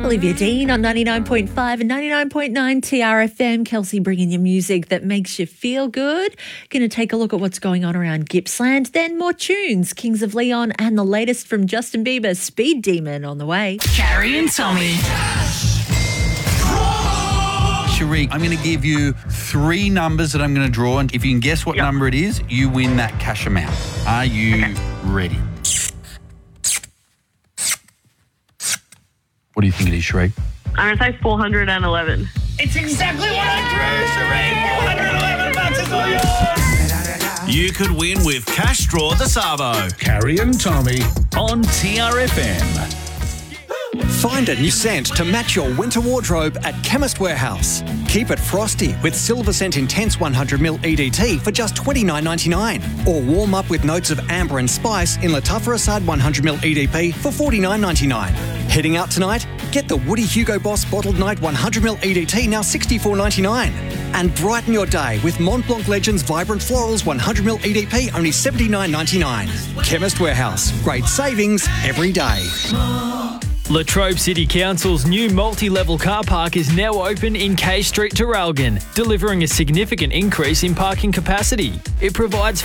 Olivia Dean on 99.5 and 99.9 TRFM. Kelsey bringing you music that makes you feel good. Going to take a look at what's going on around Gippsland. Then more tunes, Kings of Leon and the latest from Justin Bieber, Speed Demon on the way. Carrie and Tommy. Sharik, I'm going to give you 3 numbers that I'm going to draw, and if you can guess what number it is, you win that cash amount. Are you ready? What do you think it is, Sharik? I'm going to say 411. It's exactly what I drew, Sharik. $411 is all yours. You could win with Cash Draw the Savo. Carrie and Tommy On TRFM. Find a new scent to match your winter wardrobe at Chemist Warehouse. Keep it frosty with Silver Scent Intense 100ml EDT for just $29.99. Or warm up with notes of amber and spice in Lattafa Assad 100ml EDP for $49.99. Heading out tonight? Get the Woody Hugo Boss Bottled Night 100ml EDT now $64.99. And brighten your day with Mont Blanc Legends Vibrant Florals 100ml EDP only $79.99. Chemist Warehouse. Great savings every day. Latrobe City Council's new multi-level car park is now open in K Street, Traralgon, delivering a significant increase in parking capacity. It provides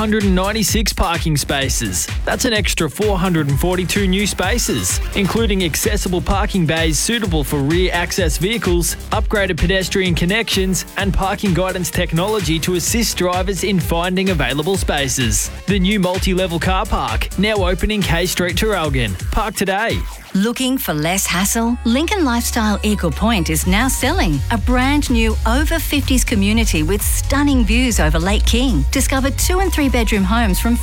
596 parking spaces. That's an extra 442 new spaces, including accessible parking bays suitable for rear access vehicles, upgraded pedestrian connections, and parking guidance technology to assist drivers in finding available spaces. The new multi-level car park, now open in K Street, Traralgon. Park today. Looking for less hassle? Lincoln Lifestyle Eagle Point is now selling a brand new over 50s community with stunning views over Lake King. Discover 2 and 3 bedroom homes from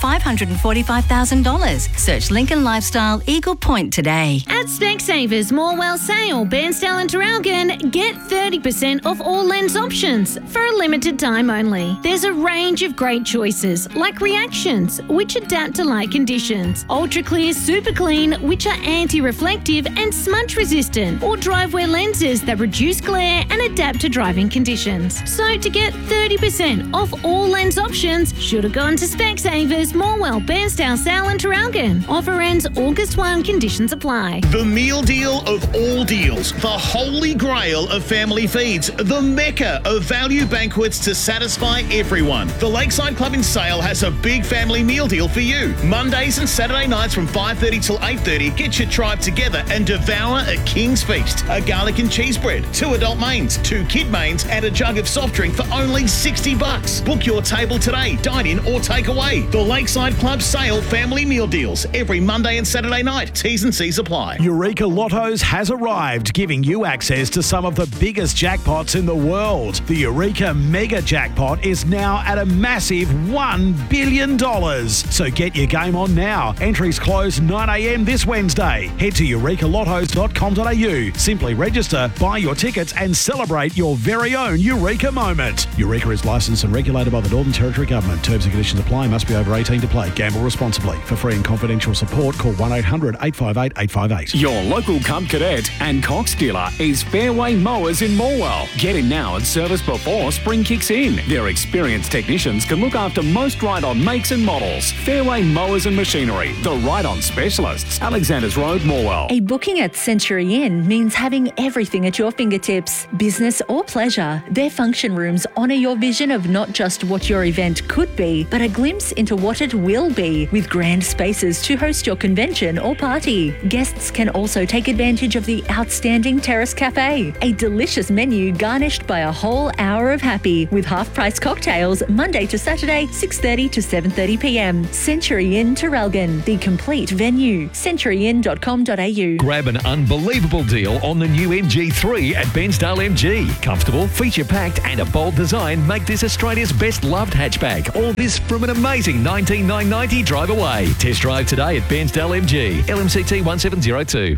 $545,000. Search Lincoln Lifestyle Eagle Point today. At Specsavers Morwell Sale, Bairnsdale and Traralgon, get 30% off all lens options for a limited time only. There's a range of great choices like Reactions, which adapt to light conditions, Ultra Clear Super Clean, which are anti-reflective and smudge resistant, or Drivewear lenses that reduce glare and adapt to driving conditions. So to get 30% off all lens options, should have gone to Specsavers, Morwell, Bairnsdale, Sale and Traralgon. Offer ends August 1, conditions apply. The meal deal of all deals, the holy grail of family feeds, the mecca of value banquets to satisfy everyone. The Lakeside Club in Sale has a big family meal deal for you. Mondays and Saturday nights from 5:30 till 8:30, get your tribe together and devour a king's feast. A garlic and cheese bread, 2 adult mains, 2 kid mains, and a jug of soft drink for only $60. Book your table today, dine in or take away. The Lakeside Club Sale family meal deals every Monday and Saturday night. T's and C's apply. Eureka Lottos has arrived, giving you access to some of the biggest jackpots in the world. The Eureka Mega Jackpot is now at a massive $1 billion. So get your game on now. Entries close 9 a.m. this Wednesday. Head to eurekalottos.com.au. Simply register, buy your tickets and celebrate your very own Eureka moment. Eureka is licensed and regulated by the Northern Territory Government. Terms and conditions apply. Must be over 18 to play. Gamble responsibly. For free and confidential support, call 1-800-858-858. Your local Cub Cadet and Cox dealer is Fairway Mowers in Morwell. Get in now and service before spring kicks in. Their experienced technicians can look after most ride-on makes and models. Fairway Mowers and Machinery, the ride-on specialists. Alexander's Road, Morwell. A booking at Century Inn means having everything at your fingertips, business or pleasure. Their function rooms honour your vision of not just what your event could be, but a glimpse into what it will be, with grand spaces to host your convention or party. Guests can also take advantage of the outstanding Terrace Cafe, a delicious menu garnished by a whole hour of happy, with half-price cocktails Monday to Saturday, 6:30 to 7:30 p.m. Century Inn, Traralgon, the complete venue. centuryinn.com.au. Grab an unbelievable deal on the new MG3 at Bairnsdale MG. Comfortable, feature-packed and a bold design make this Australia's best loved hatchback. All this from an amazing $19,990 drive away. Test drive today at Bairnsdale MG. LMCT 1702.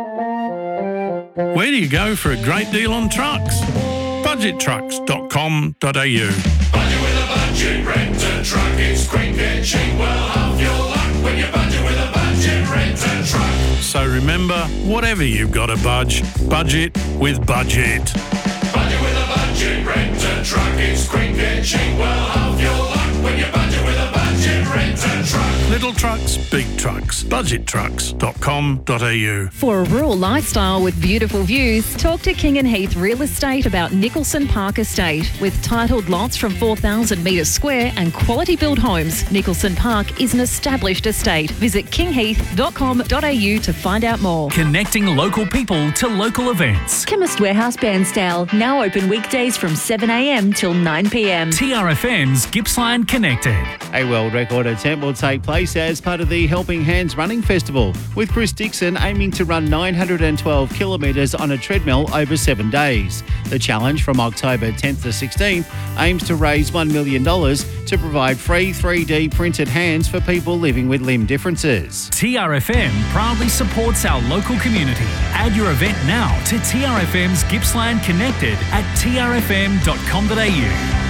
Where do you go for a great deal on trucks? budgettrucks.com.au. Budget with a budget, rent a truck. It's quick and cheap, well half your luck when you budget with a budget, rent a truck. So remember, whatever you've got to budget with Budget. Budget with a budget, rent a truck. It's quick and cheap, well half your luck when you budget with a budget, rent Rent a Truck. Little trucks, big trucks. Budgettrucks.com.au. For a rural lifestyle with beautiful views, talk to King and Heath Real Estate about Nicholson Park Estate. With titled lots from 4,000 metres square and quality build homes, Nicholson Park is an established estate. Visit kingheath.com.au to find out more. Connecting local people to local events. Chemist Warehouse Bairnsdale, now open weekdays from 7 a.m. till 9 p.m. TRFM's Gippsland Connected. A world record attempt will take place as part of the Helping Hands Running Festival, with Chris Dixon aiming to run 912 kilometres on a treadmill over 7 days. The challenge from October 10th to 16th aims to raise $1 million to provide free 3D printed hands for people living with limb differences. TRFM proudly supports our local community. Add your event now to TRFM's Gippsland Connected at trfm.com.au.